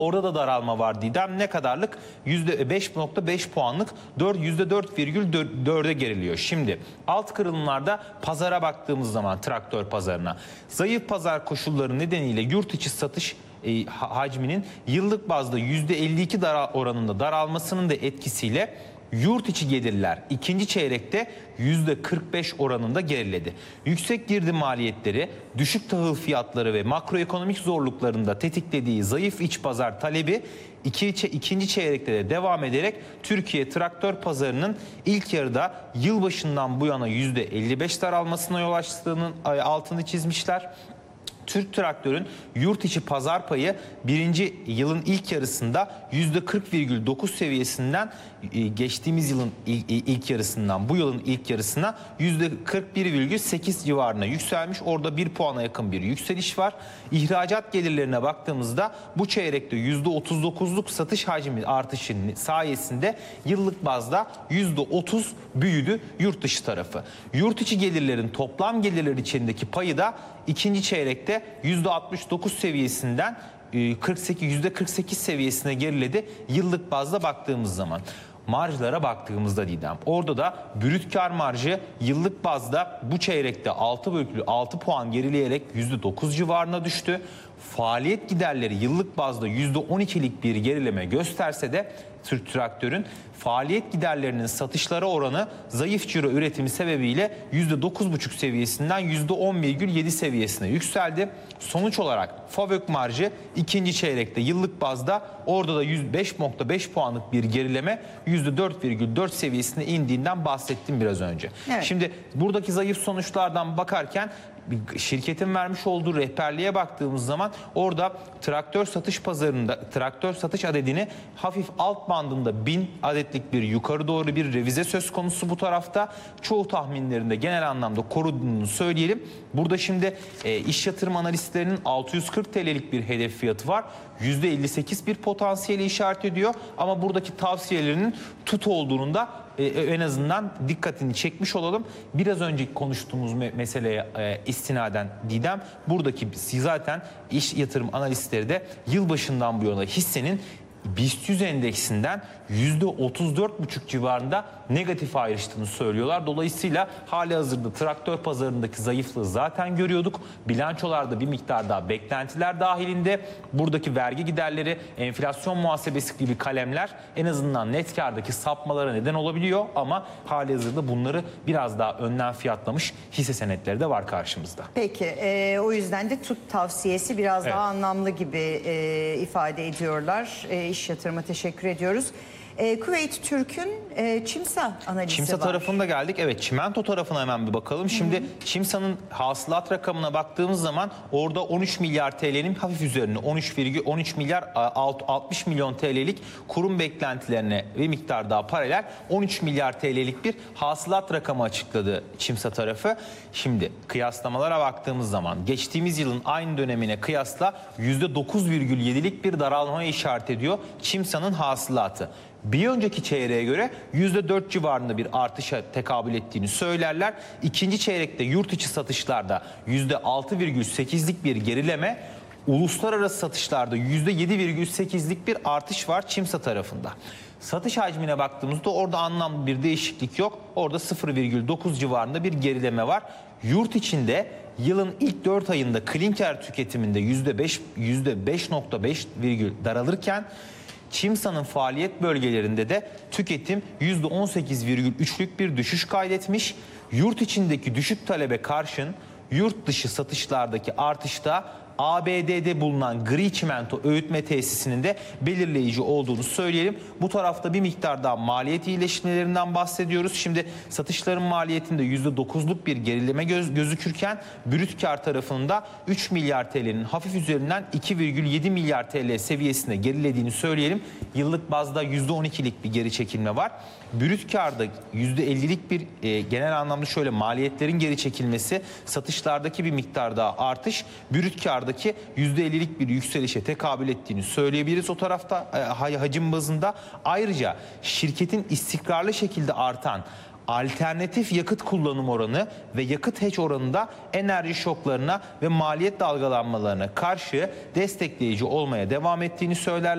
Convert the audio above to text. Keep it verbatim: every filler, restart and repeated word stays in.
Orada da daralma var Didem. Ne kadarlık? yüzde beş nokta beş puanlık yüzde dört virgül dörde geriliyor. Şimdi alt kırılımlarda pazara baktığımız zaman traktör pazarına zayıf pazar koşulları nedeniyle yurt içi satış e, hacminin yıllık bazda yüzde elli iki daral oranında daralmasının da etkisiyle yurt içi gelirler ikinci çeyrekte yüzde kırk beş oranında geriledi. Yüksek girdi maliyetleri, düşük tahıl fiyatları ve makroekonomik zorluklarında tetiklediği zayıf iç pazar talebi iki, ikinci çeyrekte de devam ederek Türkiye traktör pazarının ilk yarıda yılbaşından bu yana yüzde elli beş daralmasına yol açtığının altını çizmişler. Türk Traktör'ün yurt içi pazar payı birinci yılın ilk yarısında yüzde kırk virgül dokuz seviyesinden geçtiğimiz yılın ilk yarısından bu yılın ilk yarısına yüzde kırk bir virgül sekiz civarına yükselmiş. Orada bir puana yakın bir yükseliş var. İhracat gelirlerine baktığımızda bu çeyrekte yüzde otuz dokuzluk satış hacmi artışının sayesinde yıllık bazda yüzde otuz büyüdü yurt dışı tarafı. Yurt içi gelirlerin toplam gelirler içindeki payı da ikinci çeyrekte yüzde altmış dokuz seviyesinden kırk sekiz, yüzde kırk sekiz seviyesine geriledi yıllık bazda baktığımız zaman. Marjlara baktığımızda Didem, orada da brüt kar marjı yıllık bazda bu çeyrekte altı puan gerileyerek yüzde dokuz civarına düştü. Faaliyet giderleri yıllık bazda yüzde on ikilik bir gerileme gösterse de Türk Traktör'ün faaliyet giderlerinin satışlara oranı zayıf ciro üretimi sebebiyle yüzde dokuz buçuk seviyesinden yüzde on virgül yedi seviyesine yükseldi. Sonuç olarak FAVÖK marjı ikinci çeyrekte yıllık bazda orada da yüzde beş nokta beş puanlık bir gerileme yüzde dört virgül dört seviyesine indiğinden bahsettim biraz önce. Evet. Şimdi buradaki zayıf sonuçlardan bakarken şirketin vermiş olduğu rehberliğe baktığımız zaman orada traktör satış pazarında traktör satış adedini hafif alt bandında bin adetlik bir yukarı doğru bir revize söz konusu bu tarafta. Çoğu tahminlerinde genel anlamda koruduğunu söyleyelim. Burada şimdi e, iş yatırım analistlerinin altı yüz kırk TL'lik bir hedef fiyatı var. yüzde elli sekiz bir potansiyeli işaret ediyor ama buradaki tavsiyelerinin tut olduğunu da e, en azından dikkatini çekmiş olalım. Biraz önce konuştuğumuz me meseleye e, istinaden Didem, buradaki zaten iş yatırım analistleri de yılbaşından bu yana hissenin BIST yüz endeksinden yüzde otuz dört buçuk civarında negatif ayrıştığını söylüyorlar. Dolayısıyla hali hazırda traktör pazarındaki zayıflığı zaten görüyorduk. Bilançolarda bir miktar daha beklentiler dahilinde. Buradaki vergi giderleri, enflasyon muhasebesi gibi kalemler en azından net kârdaki sapmalara neden olabiliyor. Ama hali hazırda bunları biraz daha önden fiyatlamış hisse senetleri de var karşımızda. Peki e, o yüzden de tut tavsiyesi biraz evet. daha anlamlı gibi e, ifade ediyorlar. E, İş yatırıma teşekkür ediyoruz. E, Kuveyt Türk'ün e, Çimsa analizi Çimsa var. tarafında geldik. Evet, çimento tarafına hemen bir bakalım. Şimdi Hı -hı. Çimsa'nın hasılat rakamına baktığımız zaman orada on üç milyar T L'nin hafif üzerine on üç virgül on üç milyar altmış milyon T L'lik kurum beklentilerine ve miktar daha paralel on üç milyar T L'lik bir hasılat rakamı açıkladı Çimsa tarafı. Şimdi kıyaslamalara baktığımız zaman geçtiğimiz yılın aynı dönemine kıyasla yüzde dokuz virgül yedilik bir daralmaya işaret ediyor Çimsa'nın hasılatı. Bir önceki çeyreğe göre yüzde dört civarında bir artışa tekabül ettiğini söylerler. İkinci çeyrekte yurt içi satışlarda yüzde altı virgül sekizlik bir gerileme, uluslararası satışlarda yüzde yedi virgül sekizlik bir artış var Çimsa tarafında. Satış hacmine baktığımızda orada anlamlı bir değişiklik yok. Orada sıfır virgül dokuz civarında bir gerileme var. Yurt içinde yılın ilk dört ayında klinker tüketiminde yüzde beş yüzde beş nokta beş virgül daralırken Çimsa'nın faaliyet bölgelerinde de tüketim yüzde on sekiz virgül üçlük bir düşüş kaydetmiş. Yurt içindeki düşük talebe karşın yurt dışı satışlardaki artışta A B D'de bulunan gri çimento öğütme tesisinin de belirleyici olduğunu söyleyelim. Bu tarafta bir miktar daha maliyet iyileşmelerinden bahsediyoruz. Şimdi satışların maliyetinde yüzde dokuzluk bir gerileme göz, gözükürken brüt kar tarafında üç milyar T L'nin hafif üzerinden iki virgül yedi milyar T L seviyesine gerilediğini söyleyelim. Yıllık bazda yüzde on ikilik bir geri çekilme var. Brüt karda yüzde ellilik bir e, genel anlamda şöyle maliyetlerin geri çekilmesi, satışlardaki bir miktar daha artış, brüt kardaki yüzde ellilik bir yükselişe tekabül ettiğini söyleyebiliriz o tarafta e, hacim bazında. Ayrıca şirketin istikrarlı şekilde artan alternatif yakıt kullanım oranı ve yakıt hedge oranında enerji şoklarına ve maliyet dalgalanmalarına karşı destekleyici olmaya devam ettiğini söylerler.